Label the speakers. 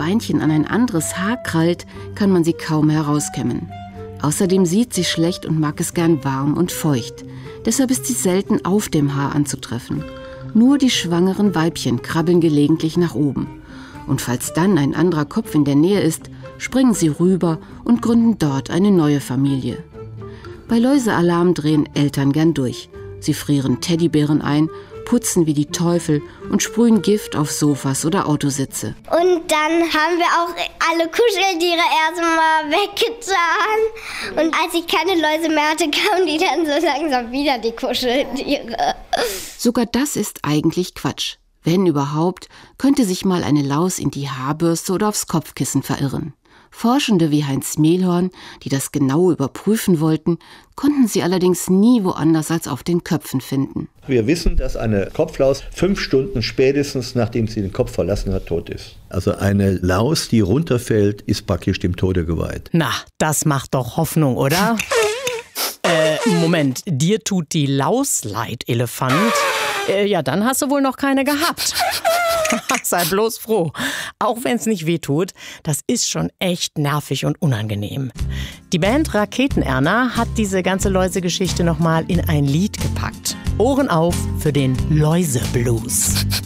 Speaker 1: Beinchen an ein anderes Haar krallt, kann man sie kaum herauskämmen. Außerdem sieht sie schlecht und mag es gern warm und feucht. Deshalb ist sie selten auf dem Haar anzutreffen. Nur die schwangeren Weibchen krabbeln gelegentlich nach oben. Und falls dann ein anderer Kopf in der Nähe ist, springen sie rüber und gründen dort eine neue Familie. Bei Läusealarm drehen Eltern gern durch. Sie frieren Teddybären ein, putzen wie die Teufel und sprühen Gift auf Sofas oder Autositze.
Speaker 2: Und dann haben wir auch alle Kuscheltiere erstmal weggetan. Und als ich keine Läuse mehr hatte, kamen die dann so langsam wieder, die Kuscheltiere.
Speaker 1: Sogar das ist eigentlich Quatsch. Wenn überhaupt, könnte sich mal eine Laus in die Haarbürste oder aufs Kopfkissen verirren. Forschende wie Heinz Mehlhorn, die das genau überprüfen wollten, konnten sie allerdings nie woanders als auf den Köpfen finden.
Speaker 3: Wir wissen, dass eine Kopflaus 5 Stunden spätestens, nachdem sie den Kopf verlassen hat, tot ist. Also eine Laus, die runterfällt, ist praktisch dem Tode geweiht.
Speaker 4: Na, das macht doch Hoffnung, oder? Moment, dir tut die Laus leid, Elefant? Ja, dann hast du wohl noch keine gehabt. Sei bloß froh. Auch wenn es nicht wehtut, das ist schon echt nervig und unangenehm. Die Band Raketenerna hat diese ganze Läusegeschichte nochmal in ein Lied gepackt. Ohren auf für den Läuseblues.